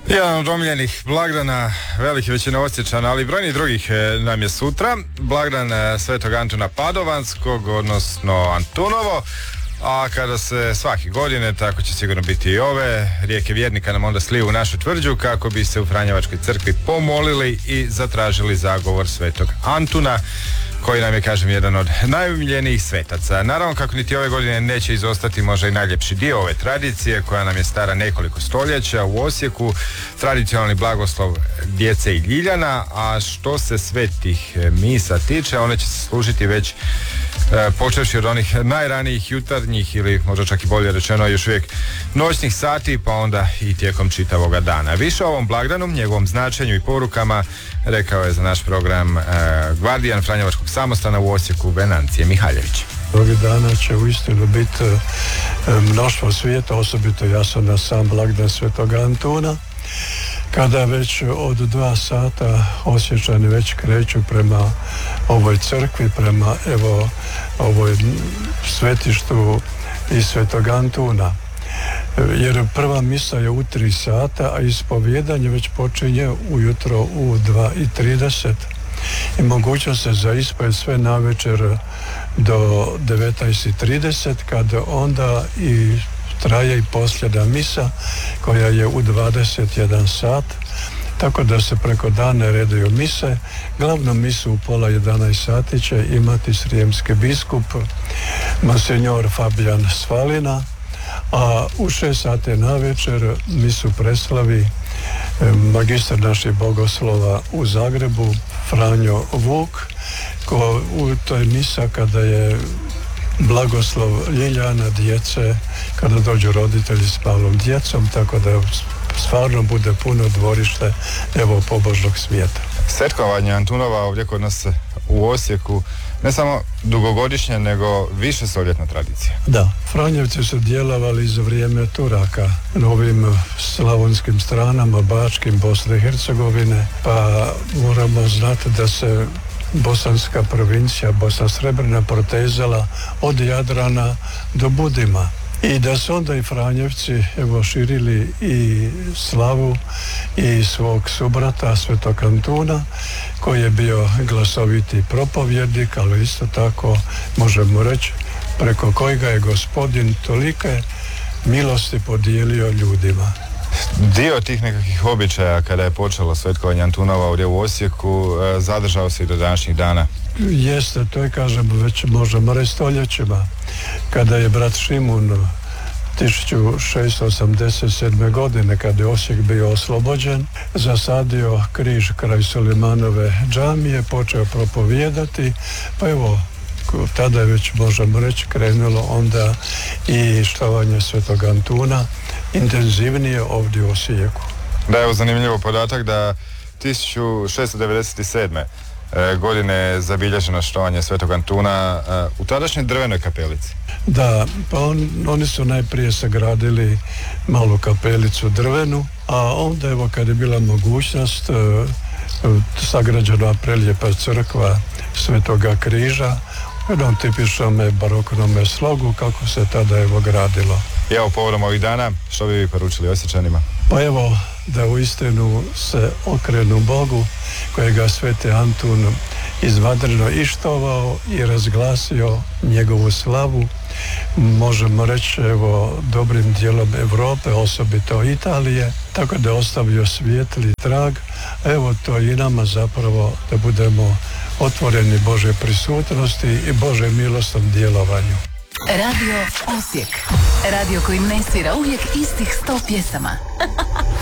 Jedan od omiljenih blagdana velike većine Osječana, ali i brojnih drugih nam je sutra. Blagdan Svetog Antuna Padovanskog, odnosno Antunovo. A kada se svake godine, tako će sigurno biti i ove, rijeke vjernika nam onda sliju u našu tvrđu kako bi se u Franjevačkoj crkvi pomolili i zatražili zagovor Svetog Antuna, koji nam je, kažem, jedan od najumiljenijih svetaca. Naravno, kako niti ove godine neće izostati možda i najljepši dio ove tradicije, koja nam je stara nekoliko stoljeća u Osijeku, tradicionalni blagoslov djece i Ljiljana. A što se svetih misa tiče, one će se služiti već počevši od onih najranijih jutarnjih, ili možda čak i bolje rečeno još uvijek noćnih sati, pa onda i tijekom čitavoga dana. Više o ovom blagdanu, njegovom značenju i porukama rekao je za naš program gvardijan Franjevačkog samostana u Osijeku, Venancije Mihaljević. Ovih dana će uistinu biti mnoštvo svijeta, osobito jasno na sam blagdan Svetog Antuna, kada već od 2 sata Osječani već kreću prema ovoj crkvi, prema ovoj svetištu i Svetog Antuna. Jer prva misa je u 3 sata, a ispovijedanje već počinje ujutro u 2:30. I mogućnost se za ispovijed sve navečer do 19:30, kada onda i traje i posljedna misa koja je u 21 sat, tako da se preko dana redaju mise. Glavnu misu u 10:30 sati će imati srijemski biskup Monsignor Fabijan Svalina, a u 6 sati navečer misu preslavi magistar naših bogoslova u Zagrebu Franjo Vuk, u toj misa kada je blagoslov Ljiljana, djece, kada dođu roditelji s malom djecom, tako da stvarno bude puno dvorište pobožnog svijeta. Svetkovanje Antunova ovdje kod nas u Osijeku ne samo dugogodišnja, nego više stoljetna tradicija. Da, Franjevci su djelovali za vrijeme Turaka na ovim slavonskim stranama, Bačkim, Bosne i Hercegovine, pa moramo znati da se bosanska provincija, Bosna Srebrna, protezala od Jadrana do Budima. I da su onda i Franjevci širili i slavu i svog subrata Svetog Antuna, koji je bio glasoviti propovjednik, ali isto tako možemo reći preko kojega je Gospodin tolike milosti podijelio ljudima. Dio tih nekakvih običaja kada je počelo svetkovanje Antunova ovdje u Osijeku zadržao se i do današnjih dana. Jeste, to je, kažemo, već možemo reći stoljećima. Kada je brat Šimun 1687. godine, kada je Osijek bio oslobođen, zasadio križ kraj Sulimanove džamije, počeo propovijedati, pa tada je već, možemo reći, krenulo onda i štovanje Svetog Antuna intenzivnije ovdje u Osijeku. Da, evo zanimljivo podatak da 1697. godine je zabilježeno štovanje Svetog Antuna u tadašnjoj drvenoj kapelici. Da, pa oni su najprije sagradili malu kapelicu drvenu, a onda kad je bila mogućnost sagrađena prelijepa crkva Svetoga križa u jednom tipičnom baroknom slogu, kako se tada gradilo. I povodom ovih dana, što bi vi poručili Osječanima? Pa da uistinu se okrenu Bogu, kojega Sveti Antun izvanredno ištovao i razglasio njegovu slavu, možemo reći dobrim dijelom Europe, osobito Italije, tako da je ostavio svijetli trag. To i nama zapravo da budemo otvoreni Božje prisutnosti i Božje milostnom djelovanju. Radio Osijek. Radio koji ne svira uvijek istih 100 pjesama.